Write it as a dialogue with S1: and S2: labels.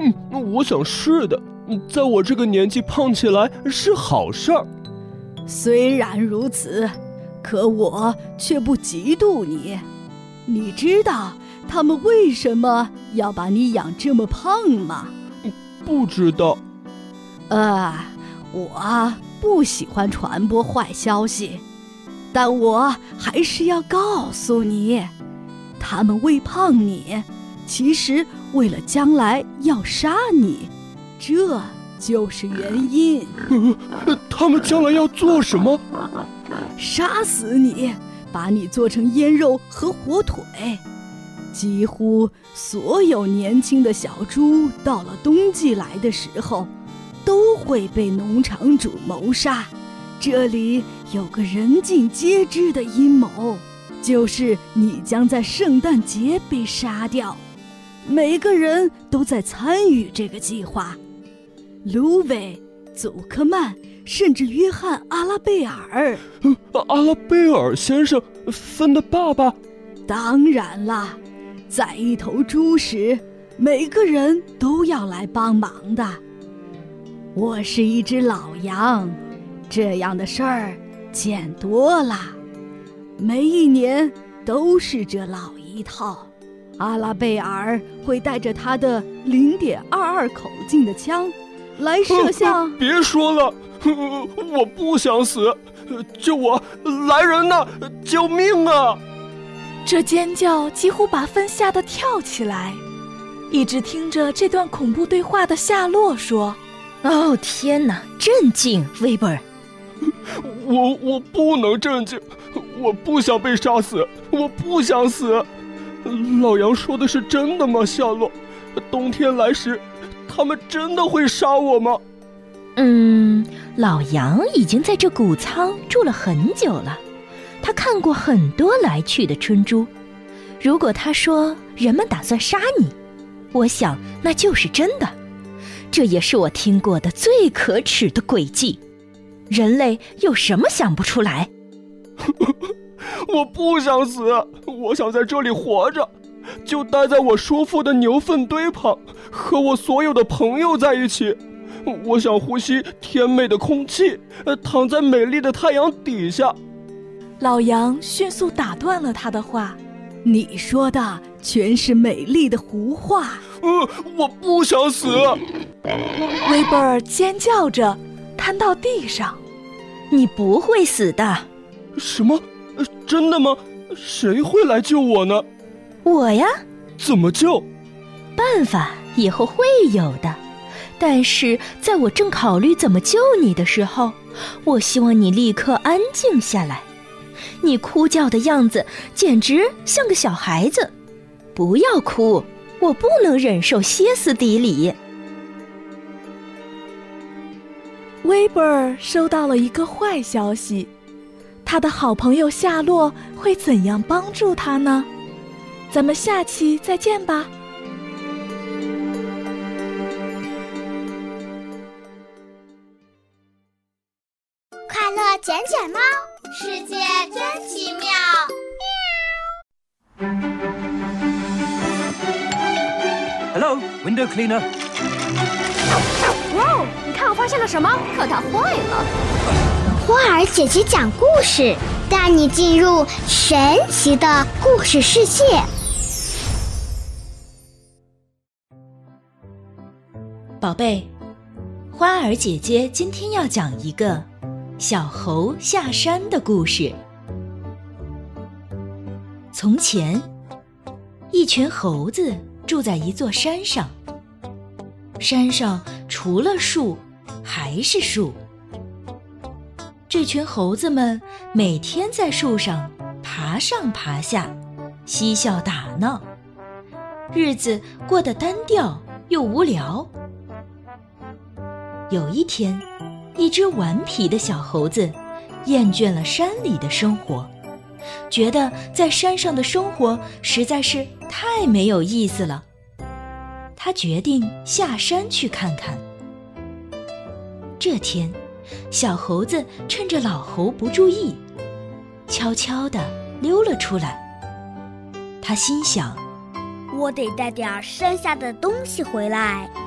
S1: 我想是的，在我这个年纪胖起来是好事儿。
S2: 虽然如此，可我却不嫉妒你。你知道他们为什么要把你养这么胖吗？
S1: 不知道。
S2: 我不喜欢传播坏消息，但我还是要告诉你，他们喂胖你，其实为了将来要杀你，这就是原因。
S1: 他们将来要做什么？
S2: 杀死你，把你做成腌肉和火腿。几乎所有年轻的小猪到了冬季来的时候，都会被农场主谋杀。这里有个人尽皆知的阴谋，就是你将在圣诞节被杀掉。每个人都在参与这个计划。卢维、祖克曼，甚至约翰·阿拉贝尔。
S1: 阿拉贝尔先生，芬的爸爸？
S2: 当然啦，宰一头猪时，每个人都要来帮忙的。我是一只老羊，这样的事儿见多了，每一年都是这老一套。阿拉贝尔会带着他的0.22口径的枪来射向……
S1: 别说了，我不想死，救我！来人呐，救命啊！
S3: 这尖叫几乎把芬吓得跳起来。一直听着这段恐怖对话的夏洛说：
S4: 哦天哪，镇静，威伯尔！
S1: 我不能镇静，我不想被杀死，我不想死。老杨说的是真的吗？夏洛，冬天来时，他们真的会杀我吗？
S4: 老杨已经在这谷仓住了很久了，他看过很多来去的春猪。如果他说人们打算杀你，我想那就是真的。这也是我听过的最可耻的诡计。人类有什么想不出来？
S1: 我不想死，我想在这里活着，就待在我舒服的牛粪堆旁，和我所有的朋友在一起。我想呼吸甜美的空气，躺在美丽的太阳底下。
S3: 老杨迅速打断了他的话：
S2: 你说的全是美丽的胡话。
S1: 我不想死。
S3: 威伯尔尖叫着瘫到地上。
S4: 你不会死的。
S1: 什么？真的吗？谁会来救我呢？
S4: 我呀。
S1: 怎么救？
S4: 办法以后会有的，但是在我正考虑怎么救你的时候，我希望你立刻安静下来。你哭叫的样子简直像个小孩子。不要哭，我不能忍受歇斯底里。
S3: 威伯尔收到了一个坏消息，他的好朋友夏洛会怎样帮助他呢？咱们下期再见吧。
S5: 快乐卷卷猫，世界真奇妙。
S6: Hello, window cleaner.
S7: 哇哦，你看我发现了什么？可它坏了。
S5: 花儿姐姐讲故事，带你进入神奇的故事世界。
S4: 宝贝，花儿姐姐今天要讲一个小猴下山的故事。从前，一群猴子住在一座山上，山上除了树还是树。这群猴子们每天在树上爬上爬下，嬉笑打闹，日子过得单调又无聊。有一天，一只顽皮的小猴子厌倦了山里的生活，觉得在山上的生活实在是太没有意思了。他决定下山去看看。这天，小猴子趁着老猴不注意，悄悄地溜了出来。他心想，
S5: 我得带点山下的东西回来。